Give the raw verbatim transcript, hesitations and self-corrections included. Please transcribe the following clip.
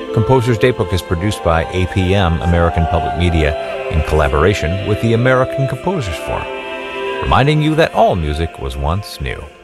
Composer's Daybook is produced by A P M, American Public Media, in collaboration with the American Composers Forum, reminding you that all music was once new.